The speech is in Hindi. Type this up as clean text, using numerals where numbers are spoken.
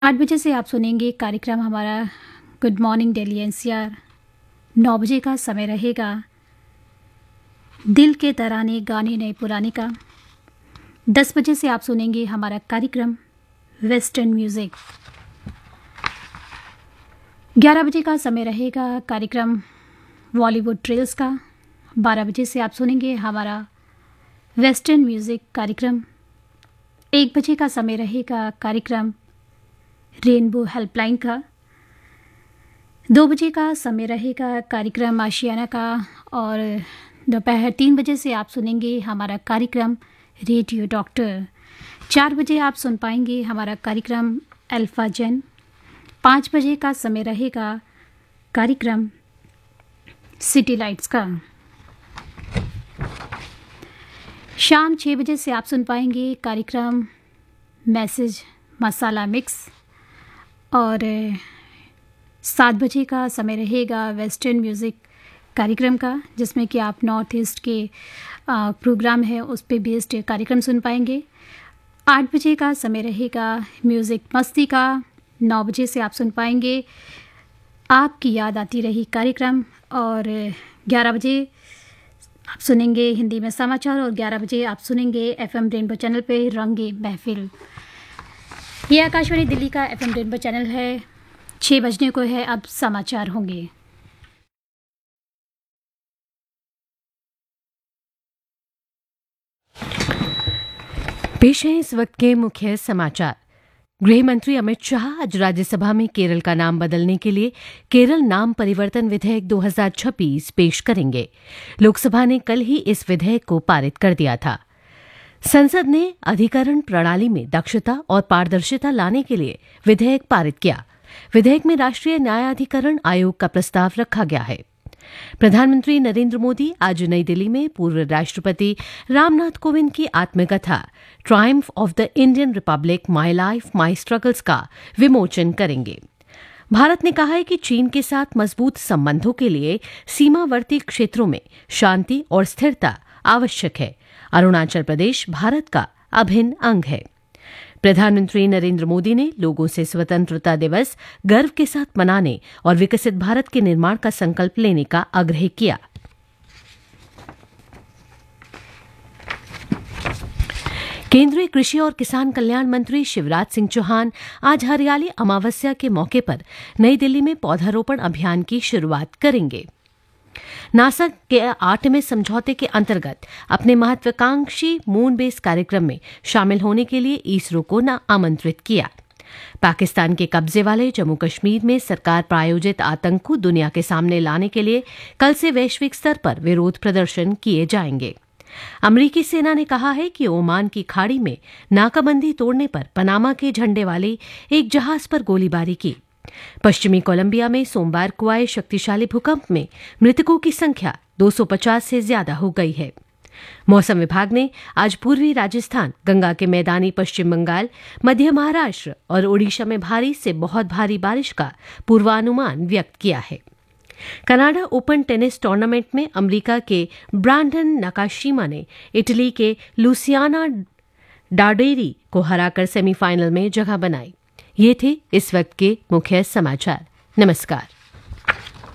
8 बजे से आप सुनेंगे कार्यक्रम हमारा गुड मॉर्निंग दिल्ली एनसीआर। 9 बजे का समय रहेगा दिल के तराने गाने नए पुराने का। 10 बजे से आप सुनेंगे हमारा कार्यक्रम वेस्टर्न म्यूज़िक। 11 बजे का समय रहेगा कार्यक्रम बॉलीवुड ट्रेल्स का। 12 बजे से आप सुनेंगे हमारा वेस्टर्न म्यूज़िक कार्यक्रम। 1 बजे का समय रहेगा कार्यक्रम रेनबो हेल्पलाइन का। 2 बजे का समय रहेगा कार्यक्रम आशियाना का और दोपहर 3 बजे से आप सुनेंगे हमारा कार्यक्रम रेडियो डॉक्टर। 4 बजे आप सुन पाएंगे हमारा कार्यक्रम अल्फा जेन। 5 बजे का समय रहेगा कार्यक्रम सिटी लाइट्स का। शाम 6 बजे से आप सुन पाएंगे कार्यक्रम मैसेज मसाला मिक्स और 7 बजे का समय रहेगा वेस्टर्न म्यूज़िक कार्यक्रम का, जिसमें कि आप नॉर्थ ईस्ट के प्रोग्राम है उस पे बेस्ड कार्यक्रम सुन पाएंगे। 8 बजे का समय रहेगा म्यूज़िक मस्ती का। 9 बजे से आप सुन पाएंगे आपकी याद आती रही कार्यक्रम और 11 बजे आप सुनेंगे हिंदी में समाचार और 11 बजे आप सुनेंगे एफएम रेनबो चैनल पे रंगे महफिल। ये आकाशवाणी दिल्ली का एफएम रेनबो चैनल है। 6 बजने को है, अब समाचार होंगे। पेश है इस वक्त के मुख्य समाचार। गृह मंत्री अमित शाह आज राज्यसभा में केरल का नाम बदलने के लिए केरल नाम परिवर्तन विधेयक 2026 पेश करेंगे। लोकसभा ने कल ही इस विधेयक को पारित कर दिया था। संसद ने अधिकरण प्रणाली में दक्षता और पारदर्शिता लाने के लिए विधेयक पारित किया। विधेयक में राष्ट्रीय न्यायाधिकरण आयोग का प्रस्ताव रखा गया है। प्रधानमंत्री नरेंद्र मोदी आज नई दिल्ली में पूर्व राष्ट्रपति रामनाथ कोविंद की आत्मकथा Triumph of the Indian Republic my life my struggles का विमोचन करेंगे। भारत ने कहा है कि चीन के साथ मजबूत संबंधों के लिए सीमावर्ती क्षेत्रों में शांति और स्थिरता आवश्यक है। अरुणाचल प्रदेश भारत का अभिन्न अंग है। प्रधानमंत्री नरेंद्र मोदी ने लोगों से स्वतंत्रता दिवस गर्व के साथ मनाने और विकसित भारत के निर्माण का संकल्प लेने का आग्रह किया। केंद्रीय कृषि और किसान कल्याण मंत्री शिवराज सिंह चौहान आज हरियाली अमावस्या के मौके पर नई दिल्ली में पौधारोपण अभियान की शुरुआत करेंगे। नासा के 8वें समझौते के अंतर्गत अपने महत्वाकांक्षी मून बेस कार्यक्रम में शामिल होने के लिए इसरो को आमंत्रित किया। पाकिस्तान के कब्जे वाले जम्मू कश्मीर में सरकार प्रायोजित आतंक को दुनिया के सामने लाने के लिए कल से वैश्विक स्तर पर विरोध प्रदर्शन किए जाएंगे। अमरीकी सेना ने कहा है कि ओमान की खाड़ी में नाकाबंदी तोड़ने पर पनामा के झंडे वाले एक जहाज पर गोलीबारी की। पश्चिमी कोलंबिया में सोमवार को आए शक्तिशाली भूकंप में मृतकों की संख्या 250 से ज्यादा हो गई है। मौसम विभाग ने आज पूर्वी राजस्थान, गंगा के मैदानी पश्चिम बंगाल, मध्य महाराष्ट्र और ओडिशा में भारी से बहुत भारी बारिश का पूर्वानुमान व्यक्त किया है। कनाडा ओपन टेनिस टूर्नामेंट में अमेरिका के ब्रांडन नकाशीमा ने इटली के लुसियाना डाडेरी को हराकर सेमीफाइनल में जगह बनाई। ये थे इस वक्त के मुख्य समाचार। नमस्कार।